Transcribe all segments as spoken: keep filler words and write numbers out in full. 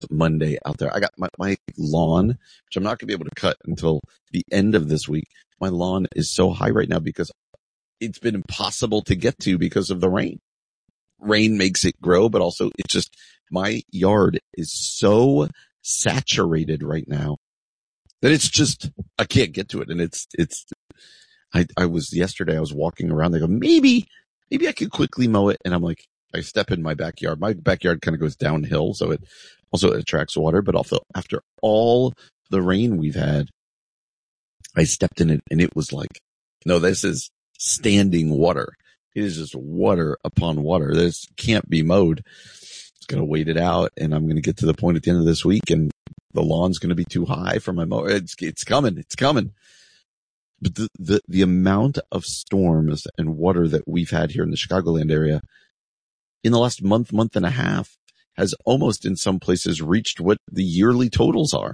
Monday out there. I got my, my lawn, which I'm not going to be able to cut until the end of this week. My lawn is so high right now because it's been impossible to get to because of the rain. Rain makes it grow, but also it's just, my yard is so saturated right now that it's just, I can't get to it. And it's, it's, I, I was yesterday, I was walking around. They go, maybe, maybe I could quickly mow it. And I'm like, I step in my backyard. My backyard kind of goes downhill. So it also attracts water, but also after all the rain we've had, I stepped in it and it was like, no, this is standing water. It is just water upon water. This can't be mowed. It's going to wait it out, and I'm going to get to the point at the end of this week, and the lawn's going to be too high for my mower. It's, it's coming. It's coming. But the, the, the amount of storms and water that we've had here in the Chicagoland area in the last month, month and a half has almost in some places reached what the yearly totals are.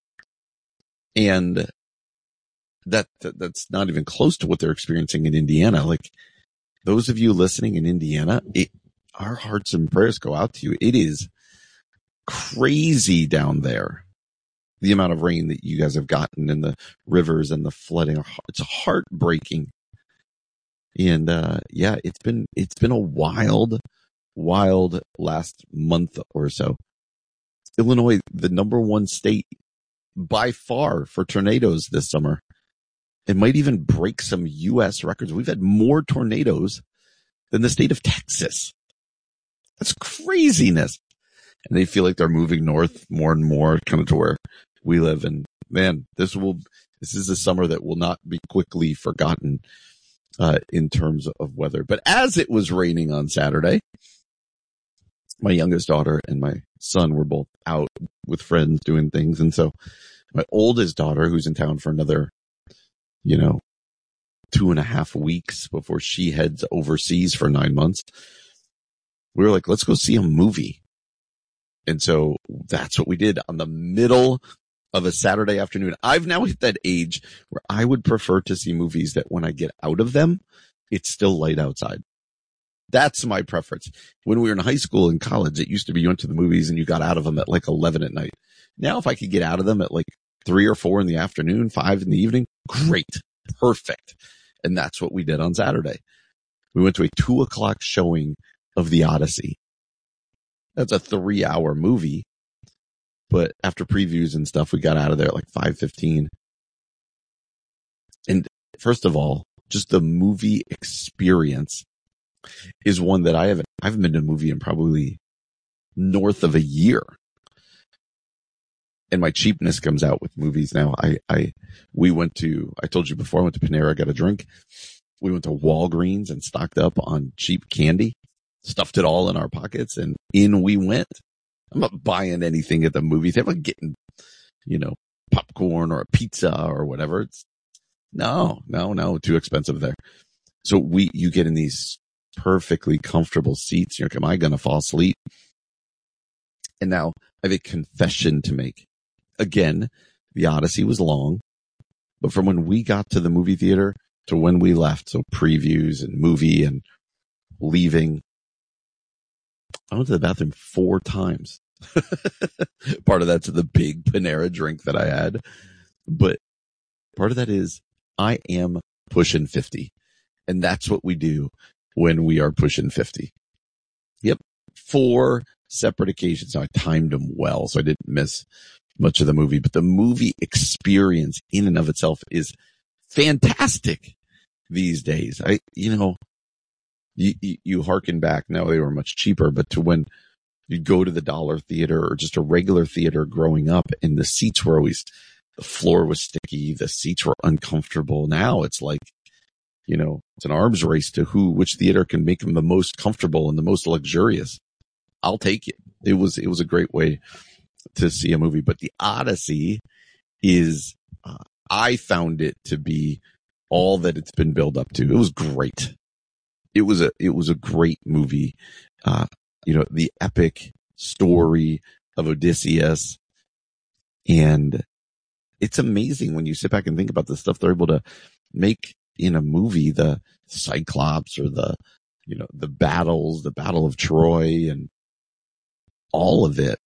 And that, that that's not even close to what they're experiencing in Indiana. Like, those of you listening in Indiana, it, our hearts and prayers go out to you. It is crazy down there, the amount of rain that you guys have gotten and the rivers and the flooding. It's heartbreaking. And, uh, yeah, it's been, it's been a wild, wild last month or so. Illinois, the number one state by far for tornadoes this summer. It might even break some U S records. We've had more tornadoes than the state of Texas. That's craziness. And they feel like they're moving north more and more, kind of to where we live. And man, this will, this is a summer that will not be quickly forgotten, uh, in terms of weather. But as it was raining on Saturday, my youngest daughter and my son were both out with friends doing things. And so my oldest daughter, who's in town for another, you know, two and a half weeks before she heads overseas for nine months. We were like, let's go see a movie. And so that's what we did on the middle of a Saturday afternoon. I've now hit that age where I would prefer to see movies that when I get out of them, it's still light outside. That's my preference. When we were in high school and college, it used to be you went to the movies and you got out of them at like eleven at night. Now, if I could get out of them at like three or four in the afternoon, five in the evening, great, perfect. And that's what we did on Saturday. We went to a two o'clock showing of The Odyssey. That's a three hour movie, but after previews and stuff, we got out of there at like five fifteen. And first of all, just the movie experience is one that I haven't, I haven't been to a movie in probably north of a year. And my cheapness comes out with movies now. I, I, we went to, I told you before, I went to Panera, got a drink. We went to Walgreens and stocked up on cheap candy, stuffed it all in our pockets, and in we went. I'm not buying anything at the movie theater. I'm not getting, you know, popcorn or a pizza or whatever. It's no, no, no, too expensive there. So we, you get in these perfectly comfortable seats. You're like, am I going to fall asleep? And now I have a confession to make. Again, The Odyssey was long, but from when we got to the movie theater to when we left, so previews and movie and leaving, I went to the bathroom four times. Part of that's the big Panera drink that I had, but part of that is I am pushing fifty, and that's what we do when we are pushing fifty. Yep. Four separate occasions. Now, I timed them well, so I didn't miss much of the movie, but the movie experience in and of itself is fantastic these days. I, you know, you, you, you hearken back. Now they were much cheaper, but to when you'd go to the dollar theater or just a regular theater growing up, and the seats were always, the floor was sticky, the seats were uncomfortable. Now it's like, you know, it's an arms race to who, which theater can make them the most comfortable and the most luxurious. I'll take it. It was, it was a great way to see a movie, but The Odyssey is, uh, I found it to be all that it's been built up to. It was great. It was a, it was a great movie. Uh, you know, the epic story of Odysseus. And it's amazing when you sit back and think about the stuff they're able to make in a movie, the Cyclops or the, you know, the battles, the Battle of Troy and all of it.